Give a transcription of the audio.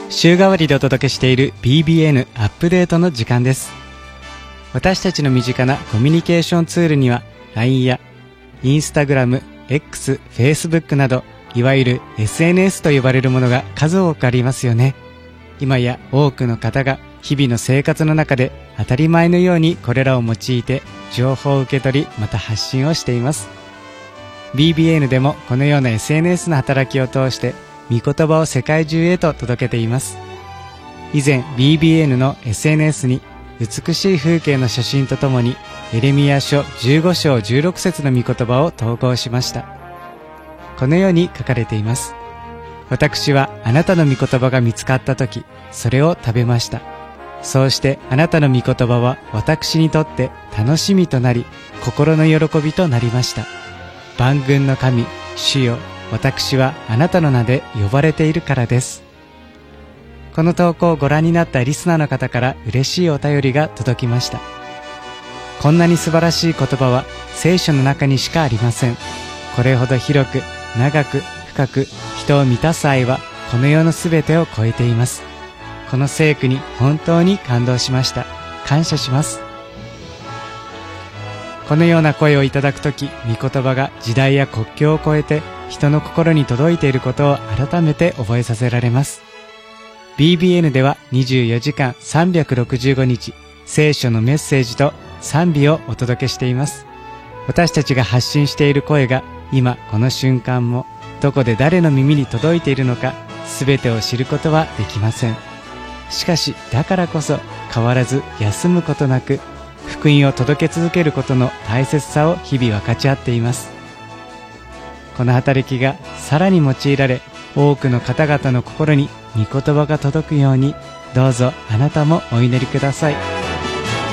週替わりでお届けしている BBN アップデートの時間です。私たちの身近なコミュニケーションツールには LINE や Instagram、X、Facebook などいわゆる SNS と呼ばれるものが数多くありますよね。今や多くの方が日々の生活の中で当たり前のようにこれらを用いて情報を受け取りまた発信をしています。 BBN でもこのような SNS の働きを通して御言葉を世界中へと届けています。以前 BBN の SNS に美しい風景の写真とともにエレミヤ書15章16節の御言葉を投稿しました。このように書かれています。私はあなたの御言葉が見つかったとき、それを食べました。そうしてあなたの御言葉は私にとって楽しみとなり、心の喜びとなりました。万軍の神、主よ、私はあなたの名で呼ばれているからです。この投稿をご覧になったリスナーの方から嬉しいお便りが届きました。こんなに素晴らしい言葉は聖書の中にしかありません。これほど広く、長く、深く、人を満たす愛はこの世のすべてを超えています。この聖句に本当に感動しました。感謝します。このような声をいただくとき、御言葉が時代や国境を超えて人の心に届いていることを改めて覚えさせられます。BBN では24時間365日、聖書のメッセージと賛美をお届けしています。私たちが発信している声が今この瞬間もどこで誰の耳に届いているのか、すべてを知ることはできません。しかしだからこそ変わらず休むことなく福音を届け続けることの大切さを日々分かち合っています。この働きがさらに用いられ、多くの方々の心に御言葉が届くように、どうぞあなたもお祈りください。